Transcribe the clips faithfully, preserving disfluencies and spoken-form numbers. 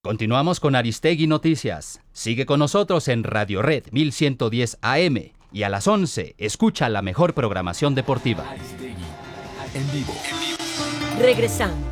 Continuamos con Aristegui Noticias. Sigue con nosotros en Radio Red mil ciento diez A M y a las once escucha la mejor programación deportiva. Aristegui, en vivo. Regresamos.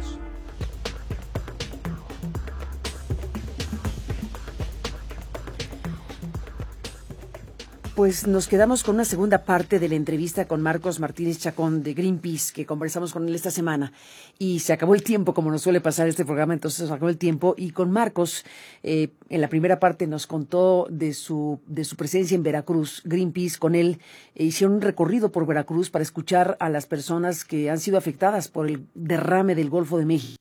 Pues nos quedamos con una segunda parte de la entrevista con Marcos Martínez Chacón de Greenpeace, que conversamos con él esta semana. Y se acabó el tiempo, como nos suele pasar este programa, entonces se acabó el tiempo. Y con Marcos, eh, en la primera parte nos contó de su, de su presencia en Veracruz. Greenpeace, con él, eh, hicieron un recorrido por Veracruz para escuchar a las personas que han sido afectadas por el derrame del Golfo de México.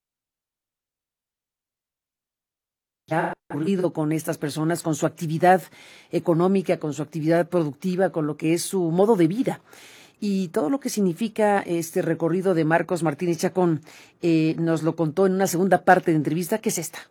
Ha ocurrido con estas personas, con su actividad económica, con su actividad productiva, con lo que es su modo de vida. Y todo lo que significa este recorrido de Marcos Martínez Chacón eh, nos lo contó en una segunda parte de entrevista, que es esta.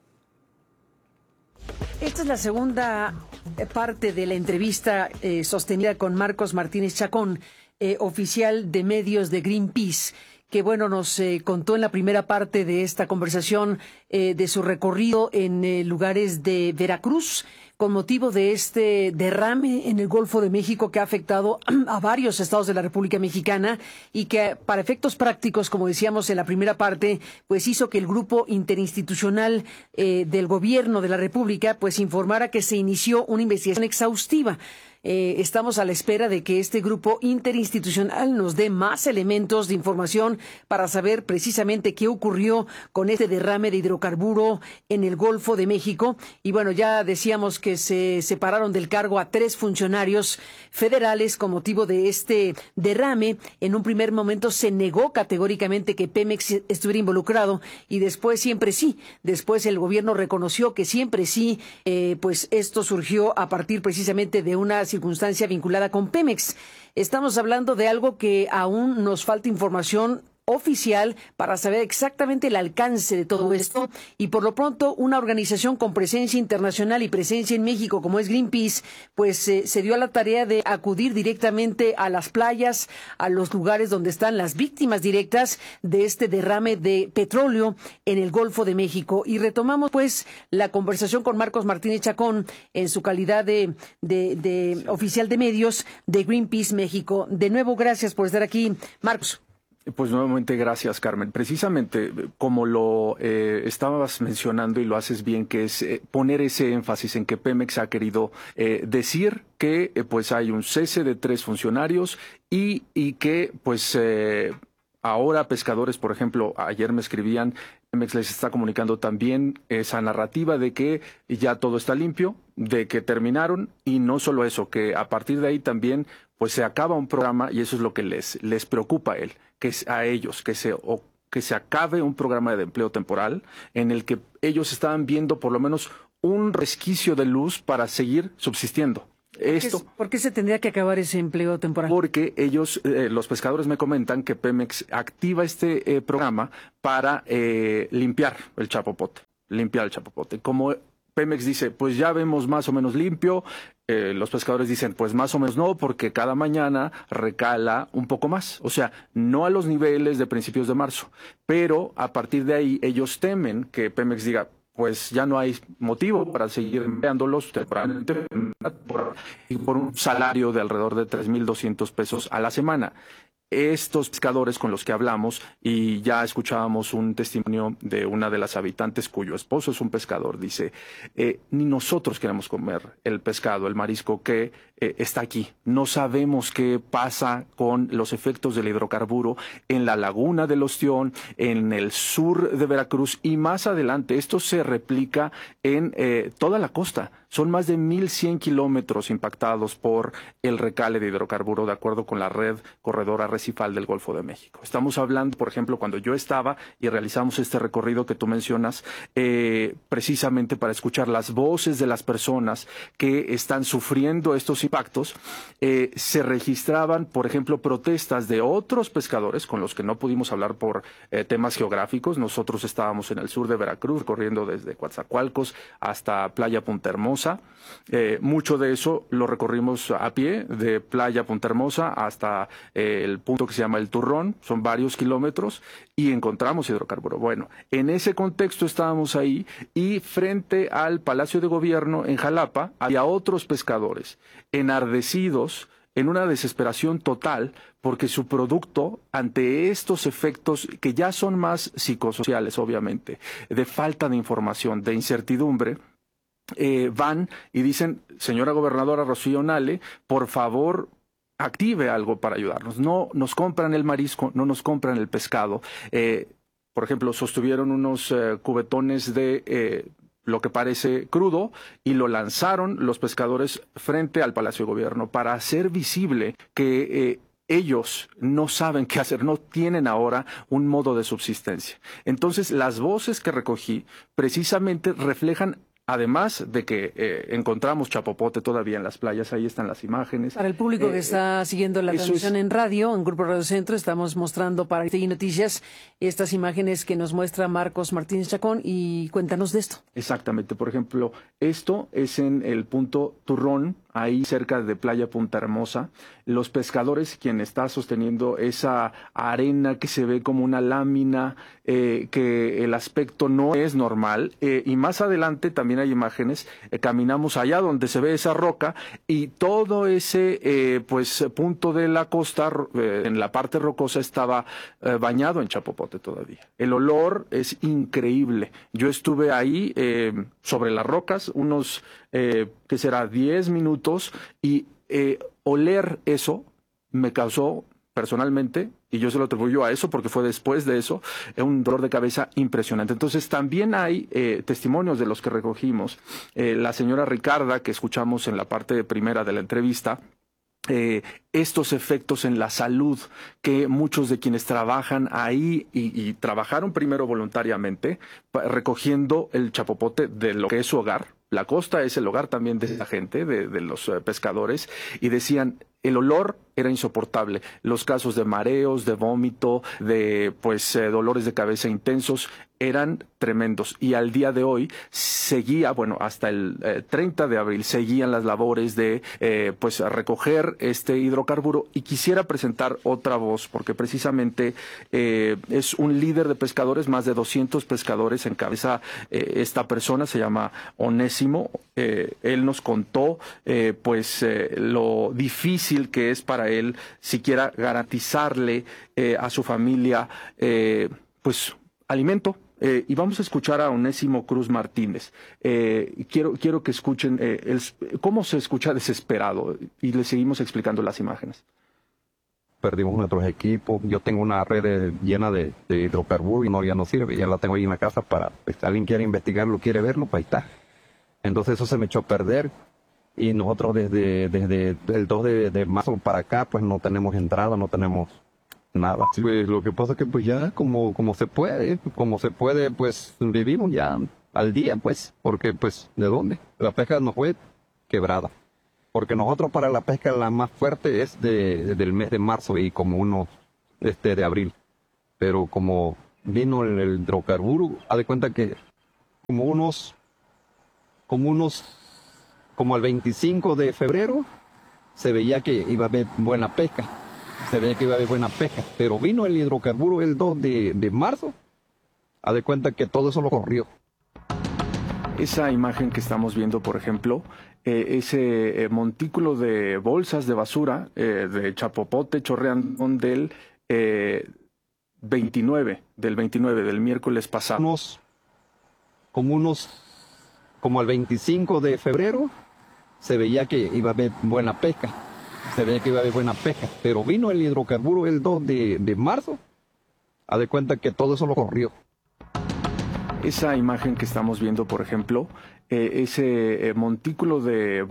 Esta es la segunda parte de la entrevista eh, sostenida con Marcos Martínez Chacón, eh, oficial de medios de Greenpeace, que bueno, nos eh, contó en la primera parte de esta conversación eh, de su recorrido en eh, lugares de Veracruz con motivo de este derrame en el Golfo de México que ha afectado a varios estados de la República Mexicana y que para efectos prácticos, como decíamos en la primera parte, pues hizo que el grupo interinstitucional eh, del gobierno de la República pues informara que se inició una investigación exhaustiva. Eh, estamos a la espera de que este grupo interinstitucional nos dé más elementos de información para saber precisamente qué ocurrió con este derrame de hidrocarburo en el Golfo de México. Y bueno, ya decíamos que se separaron del cargo a tres funcionarios federales con motivo de este derrame. En un primer momento se negó categóricamente que Pemex estuviera involucrado y después siempre sí. Después el gobierno reconoció que siempre sí, eh, pues esto surgió a partir precisamente de una circunstancia vinculada con Pemex. Estamos hablando de algo que aún nos falta información oficial para saber exactamente el alcance de todo esto, y por lo pronto una organización con presencia internacional y presencia en México como es Greenpeace pues eh, se dio a la tarea de acudir directamente a las playas, a los lugares donde están las víctimas directas de este derrame de petróleo en el Golfo de México. Y retomamos pues la conversación con Marcos Martínez Chacón en su calidad de, de, de sí. oficial de medios de Greenpeace México. De nuevo, gracias por estar aquí, Marcos. Pues nuevamente gracias, Carmen. Precisamente como lo eh, estabas mencionando y lo haces bien, que es eh, poner ese énfasis en que Pemex ha querido eh, decir que eh, pues hay un cese de tres funcionarios y, y que pues eh, ahora pescadores, por ejemplo, ayer me escribían, Pemex les está comunicando también esa narrativa de que ya todo está limpio, de que terminaron, y no solo eso, que a partir de ahí también pues se acaba un programa, y eso es lo que les, les preocupa a él, que es a ellos, que se, o, que se acabe un programa de empleo temporal en el que ellos estaban viendo por lo menos un resquicio de luz para seguir subsistiendo. Esto, ¿Por qué, ¿Por qué se tendría que acabar ese empleo temporal? Porque ellos, eh, los pescadores me comentan que Pemex activa este eh, programa para eh, limpiar el chapopote, limpiar el chapopote. Como Pemex dice, pues ya vemos más o menos limpio, eh, los pescadores dicen, pues más o menos no, porque cada mañana recala un poco más. O sea, no a los niveles de principios de marzo, pero a partir de ahí ellos temen que Pemex diga, pues ya no hay motivo para seguir empleándolos temporalmente y por un salario de alrededor de tres mil doscientos pesos a la semana. Estos pescadores con los que hablamos, y ya escuchábamos un testimonio de una de las habitantes cuyo esposo es un pescador, dice, eh, ni nosotros queremos comer el pescado, el marisco que eh, está aquí. No sabemos qué pasa con los efectos del hidrocarburo en la laguna del Ostión, en el sur de Veracruz, y más adelante esto se replica en eh, toda la costa. Son más de mil cien kilómetros impactados por el recale de hidrocarburo, de acuerdo con la red corredora arrecifal del Golfo de México. Estamos hablando, por ejemplo, cuando yo estaba y realizamos este recorrido que tú mencionas, eh, precisamente para escuchar las voces de las personas que están sufriendo estos impactos, eh, se registraban, por ejemplo, protestas de otros pescadores con los que no pudimos hablar por eh, temas geográficos. Nosotros estábamos en el sur de Veracruz, corriendo desde Coatzacoalcos hasta Playa Punta Hermosa. Eh, mucho de eso lo recorrimos a pie, de Playa Punta Hermosa hasta eh, el punto que se llama El Turrón, son varios kilómetros, y encontramos hidrocarburo. Bueno, en ese contexto estábamos ahí, y frente al Palacio de Gobierno en Jalapa había otros pescadores enardecidos, en una desesperación total, porque su producto, ante estos efectos que ya son más psicosociales, obviamente, de falta de información, de incertidumbre, eh, van y dicen, señora gobernadora Rocío Nale, por favor, active algo para ayudarnos. No nos compran el marisco, no nos compran el pescado. Eh, por ejemplo, sostuvieron unos eh, cubetones de... Eh, lo que parece crudo, y lo lanzaron los pescadores frente al Palacio de Gobierno para hacer visible que eh, ellos no saben qué hacer, no tienen ahora un modo de subsistencia. Entonces, las voces que recogí precisamente reflejan, además de que eh, encontramos chapopote todavía en las playas, ahí están las imágenes. Para el público que Eh, está siguiendo la transmisión es... en radio, en Grupo Radio Centro, estamos mostrando para Aristegui Noticias estas imágenes que nos muestra Marcos Martínez Chacón, y cuéntanos de esto. Exactamente, por ejemplo, esto es en el punto Turrón, ahí cerca de Playa Punta Hermosa. Los pescadores, quien está sosteniendo esa arena que se ve como una lámina, eh, que el aspecto no es normal, eh, y más adelante también hay imágenes, eh, caminamos allá donde se ve esa roca, y todo ese eh, pues punto de la costa, eh, en la parte rocosa, estaba eh, bañado en chapopote todavía. El olor es increíble. Yo estuve ahí eh, sobre las rocas unos, eh, ¿qué será?, diez minutos, y eh, oler eso me causó personalmente, y yo se lo atribuyo a eso porque fue después de eso, un dolor de cabeza impresionante. Entonces también hay eh, testimonios de los que recogimos. Eh, la señora Ricarda, que escuchamos en la parte primera de la entrevista, Eh, estos efectos en la salud que muchos de quienes trabajan ahí y, y trabajaron primero voluntariamente recogiendo el chapopote de lo que es su hogar. La costa es el hogar también de la gente, de, de los eh, pescadores, y decían, el olor era insoportable. Los casos de mareos, de vómito, de pues eh, dolores de cabeza intensos eran tremendos. Y al día de hoy seguía, bueno, hasta el eh, treinta de abril seguían las labores de eh, pues recoger este hidrocarburo. Y quisiera presentar otra voz, porque precisamente eh, es un líder de pescadores, más de doscientos pescadores encabeza eh, esta persona, se llama Onésimo. Eh, él nos contó eh, pues eh, lo difícil que es para él siquiera garantizarle eh, a su familia eh, pues alimento. Eh, y vamos a escuchar a Onésimo Cruz Martínez. Eh, quiero, quiero que escuchen eh, el, cómo se escucha desesperado, y le seguimos explicando las imágenes. Perdimos nuestros equipos. Yo tengo una red llena de, de hidrocarburos y no, ya no sirve. Ya la tengo ahí en la casa para, pues, alguien quiere investigarlo, quiere verlo, pues ahí está. Entonces eso se me echó a perder. Y nosotros desde, desde el dos de, de marzo para acá, pues no tenemos entrada, no tenemos nada. Pues lo que pasa es que pues ya como, como se puede, como se puede, pues vivimos ya al día, pues, porque pues ¿de dónde? La pesca nos fue quebrada. Porque nosotros para la pesca la más fuerte es de, del mes de marzo y como uno este, de abril. Pero como vino el, el hidrocarburo, haz de cuenta que como unos, como unos, como el veinticinco de febrero, se veía que iba a haber buena pesca. Se veía que iba a haber buena pesca, pero vino el hidrocarburo el dos de, de marzo, a de cuenta que todo eso lo corrió. Esa imagen que estamos viendo, por ejemplo, eh, ese eh, montículo de bolsas de basura, eh, de chapopote chorreando del eh, veintinueve, del veintinueve, del miércoles pasado. Unos, como unos, como el veinticinco de febrero, se veía que iba a haber buena pesca. Se veía que iba a haber buena pesca, pero vino el hidrocarburo el dos de, de marzo, a de cuenta que todo eso lo corrió. Esa imagen que estamos viendo, por ejemplo, eh, ese eh, montículo de